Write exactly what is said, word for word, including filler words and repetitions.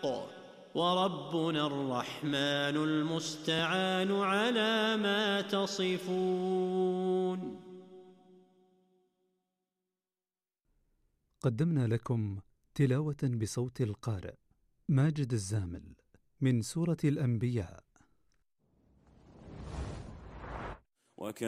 وربنا الرحمن المستعان على ما تصفون. قدمنا لكم تلاوة بصوت القارئ ماجد الزامل من سورة الأنبياء.